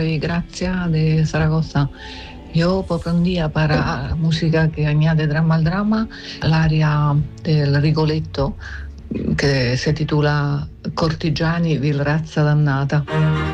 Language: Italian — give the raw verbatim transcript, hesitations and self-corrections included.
soy Gracia de Zaragoza. Yo pondría para música que añade drama al drama l'aria del Rigoletto che si titula Cortigiani, vil razza dannata.